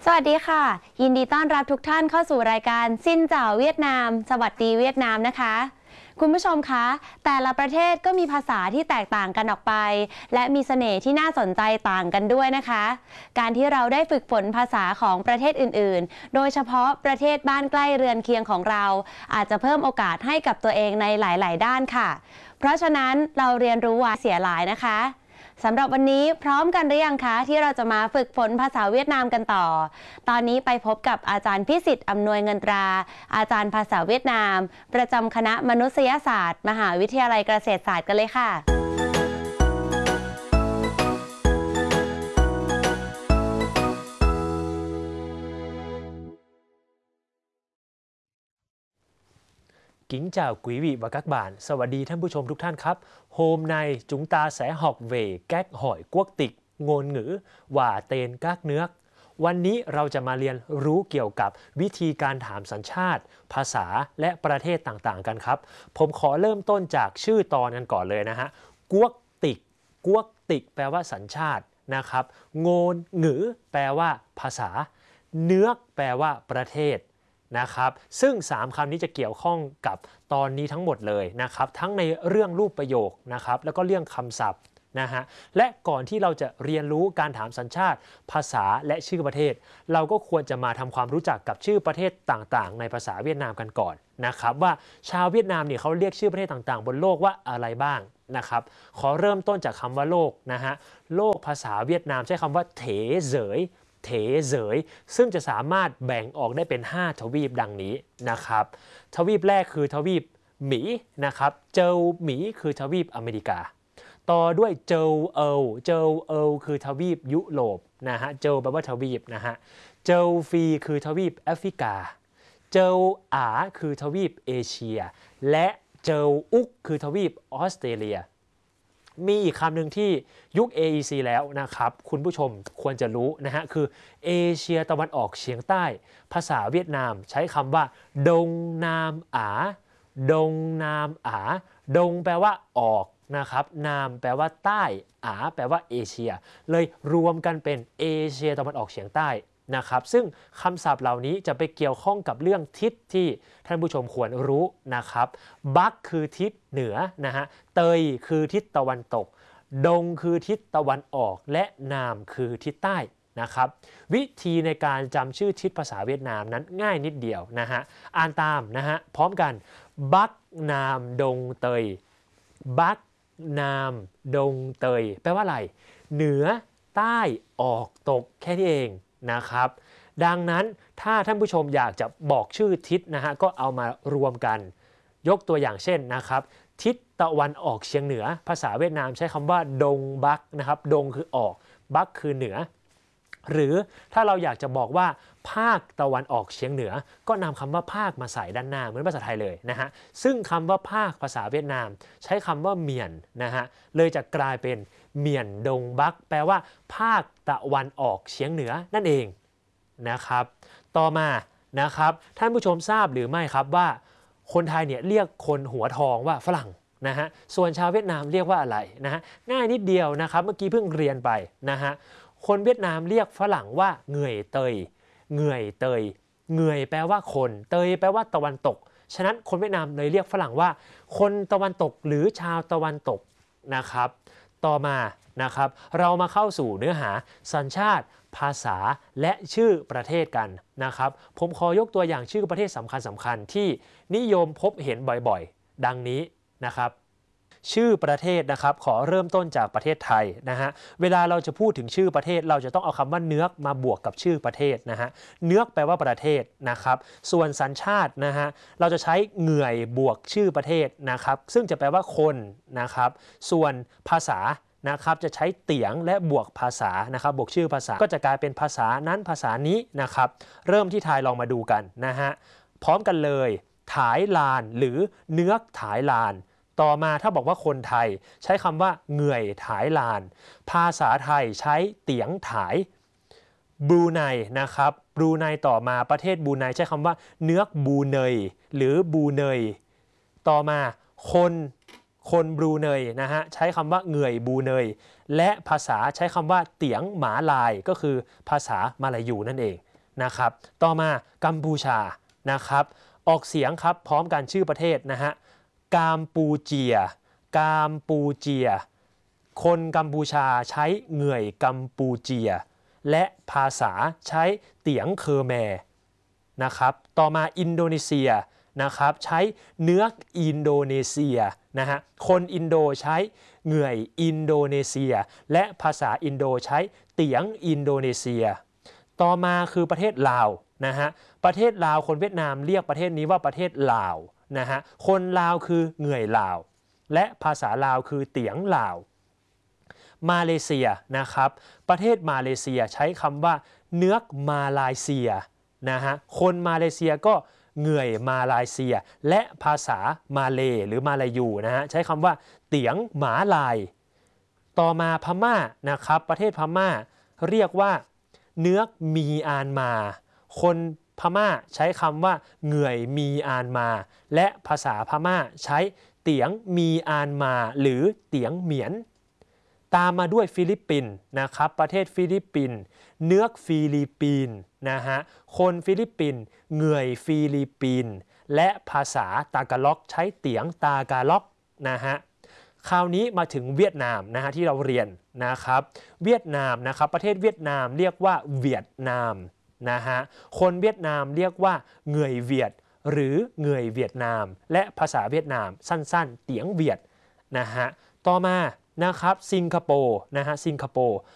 สวัสดีค่ะยินดีต้อนรับทุกท่านเข้าสู่รายการซินเจ้าเวียดนามสวัสดีเวียดนามนะคะคุณผู้ชมคะแต่ละประเทศก็มีภาษาที่แตกต่างกันออกไปและมีเสน่ห์ที่น่าสนใจต่างกันด้วยนะคะการที่เราได้ฝึกฝนภาษาของประเทศอื่นๆโดยเฉพาะประเทศบ้านใกล้เรือนเคียงของเราอาจจะเพิ่มโอกาสให้กับตัวเองในหลายๆด้านค่ะเพราะฉะนั้นเราเรียนรู้ไว้เสียหลายนะคะสำหรับวันนี้พร้อมกันหรือยังคะที่เราจะมาฝึกฝนภาษาเวียดนามกันต่อตอนนี้ไปพบกับอาจารย์พิสิทธิ์อำนวยเงินตราอาจารย์ภาษาเวียดนามประจำคณะมนุษยศาสตร์มหาวิทยาลัยเกษตรศาสตร์กันเลยค่ะ Kính chào quý vị và các bạn. สวัสดีท่านผู้ชมทุกท่านครับ Hôm nay chúng ta sẽ học về cách hỏi quốc tịch, ngôn ngữ và tên các nước. วันนี้เราจะมาเรียนรู้เกี่ยวกับวิธีการถามสัญชาติภาษาและประเทศต่างๆกันครับผมขอเริ่มต้นจากชื่อตอนกันก่อนเลยนะฮะกัวติกกัวติกแปลว่าสัญชาตินะครับโงนหงือแปลว่าภาษาเนื้อแปลว่าประเทศนะครับซึ่ง3คำนี้จะเกี่ยวข้องกับตอนนี้ทั้งหมดเลยนะครับทั้งในเรื่องรูปประโยคนะครับแล้วก็เรื่องคำศัพท์นะฮะและก่อนที่เราจะเรียนรู้การถามสัญชาติภาษาและชื่อประเทศเราก็ควรจะมาทำความรู้จักกับชื่อประเทศต่างๆในภาษาเวียดนามกันก่อนนะครับว่าชาวเวียดนามเนี่ยเขาเรียกชื่อประเทศต่างๆบนโลกว่าอะไรบ้างนะครับขอเริ่มต้นจากคำว่าโลกนะฮะโลกภาษาเวียดนามใช้คำว่าเถเสยเถเสยซึ่งจะสามารถแบ่งออกได้เป็น5ทวีปดังนี้นะครับทวีปแรกคือทวีปหมีนะครับเจอหมีคือทวีปอเมริกาต่อด้วยเจอเอลเจอเอลคือทวีปยุโรปนะฮะเจอแปลว่าทวีปนะฮะเจอฟีคือทวีปแอฟริกาเจออาคือทวีปเอเชียและเจออุกคือทวีปออสเตรเลียมีอีกคำหนึ่งที่ยุค AEC แล้วนะครับคุณผู้ชมควรจะรู้นะฮะคือเอเชียตะวันออกเฉียงใต้ภาษาเวียดนามใช้คำว่าดงนามอาดงนามอาดงแปลว่าออกนะครับนามแปลว่าใต้อาแปลว่าเอเชียเลยรวมกันเป็นเอเชียตะวันออกเฉียงใต้นะครับซึ่งคำศัพท์เหล่านี้จะไปเกี่ยวข้องกับเรื่องทิศที่ท่านผู้ชมควรรู้นะครับบักคือทิศเหนือนะฮะเตยคือทิศตะวันตกดงคือทิศตะวันออกและนามคือทิศใต้นะครับวิธีในการจำชื่อทิศภาษาเวียดนามนั้นง่ายนิดเดียวนะฮะอ่านตามนะฮะพร้อมกันบักนามดงเตยบักนามดงเตยแปลว่าอะไรเหนือใต้ออกตกแค่นี้เองนะครับดังนั้นถ้าท่านผู้ชมอยากจะบอกชื่อทิศนะฮะก็เอามารวมกันยกตัวอย่างเช่นนะครับทิศตะวันออกเฉียงเหนือภาษาเวียดนามใช้คำว่าดงบักนะครับดงคือออกบักคือเหนือหรือถ้าเราอยากจะบอกว่าภาคตะวันออกเฉียงเหนือก็นำคำว่าภาคมาใส่ด้านหน้าเหมือนภาษาไทยเลยนะฮะซึ่งคำว่าภาคภาษาเวียดนามใช้คำว่าเมียนนะฮะเลยจะกลายเป็นเมียนดงบักแปลว่าภาคตะวันออกเฉียงเหนือนั่นเองนะครับต่อมานะครับท่านผู้ชมทราบหรือไม่ครับว่าคนไทยเนี่ยเรียกคนหัวทองว่าฝรั่งนะฮะส่วนชาวเวียดนามเรียกว่าอะไรนะฮะง่ายนิดเดียวนะครับเมื่อกี้เพิ่งเรียนไปนะฮะคนเวียดนามเรียกฝรั่งว่าเหงื่อยเตยเหงื่อยเตยเหงื่อยแปลว่าคนเตยแปลว่าตะวันตกฉะนั้นคนเวียดนามเลยเรียกฝรั่งว่าคนตะวันตกหรือชาวตะวันตกนะครับต่อมานะครับเรามาเข้าสู่เนื้อหาสัญชาติภาษาและชื่อประเทศกันนะครับผมขอยกตัวอย่างชื่อประเทศสำคัญที่นิยมพบเห็นบ่อยๆดังนี้นะครับชื่อประเทศนะครับขอเริ่มต้นจากประเทศไทยนะฮะเวลาเราจะพูดถึงชื่อประเทศเราจะต้องเอาคำว่าเนื้อมาบวกกับชื่อประเทศนะฮะเนื้อแปลว่าประเทศนะครับส่วนสัญชาตินะฮะเราจะใช้เหงื่อยบวกชื่อประเทศนะครับซึ่งจะแปลว่าคนนะครับส่วนภาษานะครับจะใช้เตียงและบวกภาษานะครับบวกชื่อภาษาก็จะกลายเป็นภาษานั้นภาษานี้นะครับเริ่มที่ไทยลองมาดูกันนะฮะพร้อมกันเลยถ่ายลานหรือเนื้อถ่ายลานต่อมาถ้าบอกว่าคนไทยใช้คำว่าเหงื่อยถ่ายลานภาษาไทยใช้เตียงถ่ายบรูไนนะครับบรูไนต่อมาประเทศบรูไนใช้คำว่าเนื้อบูเนยหรือบูเนยต่อมาคนบรูเนยนะฮะใช้คำว่าเหงื่อยบรูเนยและภาษาใช้คำว่าเตียงหมาลายก็คือภาษามาลายูนั่นเองนะครับต่อมากัมพูชานะครับออกเสียงครับพร้อมกันชื่อประเทศนะฮะกามปูเจียกามปูเจียคนกัมพูชาใช้เหงื่อยกัมปูเจียและภาษาใช้เตียงเคอร์แมนะครับต่อมาอินโดนีเซียนะครับใช้เนื้ออินโดนีเซียนะฮะคนอินโดใช้เหงื่อยอินโดนีเซียและภาษาอินโดใช้เตียงอินโดนีเซียต่อมาคือประเทศลาวนะฮะประเทศลาวคนเวียดนามเรียกประเทศนี้ว่าประเทศลาวนะฮะคนลาวคือเหงื่อยลาวและภาษาลาวคือเตียงลาวมาเลเซียนะครับประเทศมาเลเซียใช้คำว่าเนื้อมาลายเซียนะฮะคนมาเลเซียก็เหงื่อยมาลายเซียและภาษามาเลหรือมาลายูนะฮะใช้คำว่าเตียงหมาลายต่อมาพม่านะครับประเทศพม่าเรียกว่าเนื้อมีอานมาคนพม่าใช้คำว่าเหงื่อยมีอานมาและภาษาพม่าใช้เตียงมีอานมาหรือเตียงเหมียนตามมาด้วยฟิลิปปินส์นะครับประเทศฟิลิปปินส์เนื้อฟิลิปปินส์นะฮะคนฟิลิปปินส์เหงื่อยฟิลิปปินส์และภาษาตากาล็อกใช้เตียงตากาล็อกนะฮะคราวนี้มาถึงเวียดนามนะฮะที่เราเรียนนะครับเวียดนามนะครับประเทศเวียดนามเรียกว่าเวียดนามนะฮะคนเวียดนามเรียกว่าเหงื่อยเวียดหรือเหงื่อยเวียดนามและภาษาเวียดนามสั้นๆเตียงเวียดนะฮะต่อมานะครับสิงคโปร์นะฮะสิงคโปร์